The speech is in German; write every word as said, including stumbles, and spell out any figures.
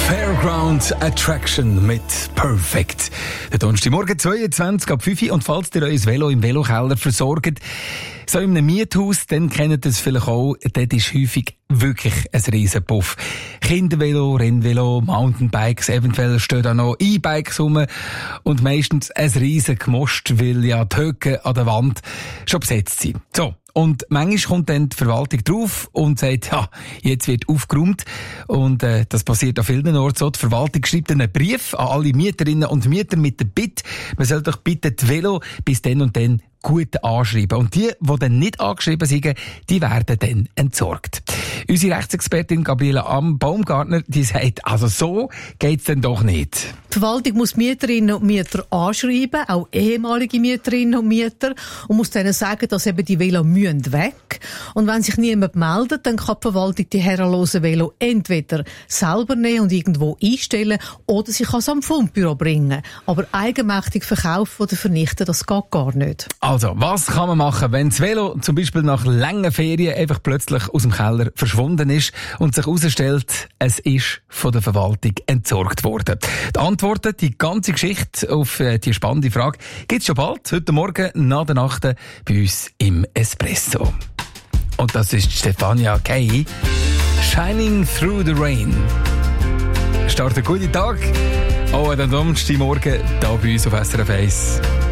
Fairground Attraction mit Perfect. Der Donnerstagmorgen zweiundzwanzig ab fünf Uhr. Und falls ihr euer Velo im Velokeller versorgt, so in einem Miethaus, dann kennt ihr es vielleicht auch, dort ist häufig wirklich ein riesen Puff. Kindervelo, Rennvelo, Mountainbikes, eventuell stehen da noch E-Bikes rum und meistens ein riesen Gemost, weil ja die Höcke an der Wand schon besetzt sind. So. Und manchmal kommt dann die Verwaltung drauf und sagt, ja, jetzt wird aufgeräumt. Und äh, das passiert an vielen Orten so. Die Verwaltung schreibt einen Brief an alle Mieterinnen und Mieter mit der Bitte, man soll doch bitte die Velo bis dann und dann gut anschreiben. Und die, die dann nicht angeschrieben sind, die werden dann entsorgt. Unsere Rechtsexpertin Gabriela Baumgartner, die sagt, also so geht's dann doch nicht. Die Verwaltung muss Mieterinnen und Mieter anschreiben, auch ehemalige Mieterinnen und Mieter, und muss denen sagen, dass eben die Velo müssen weg. Und wenn sich niemand meldet, dann kann die Verwaltung die herrenlosen Velo entweder selber nehmen und irgendwo einstellen, oder sie kann es am Fundbüro bringen. Aber eigenmächtig verkaufen oder vernichten, das geht gar nicht. Also, was kann man machen, wenn das Velo zum Beispiel nach langen Ferien einfach plötzlich aus dem Keller verschwunden ist und sich herausstellt, es ist von der Verwaltung entsorgt worden? Die Antworten, die ganze Geschichte auf die spannende Frage, gibt es schon bald, heute Morgen nach der Nacht bei uns im Espresso. Und das ist Stefania Kay, Shining Through the Rain. Start einen guten Tag, auch an den Donnerstagmorgen hier bei uns auf S R F eins.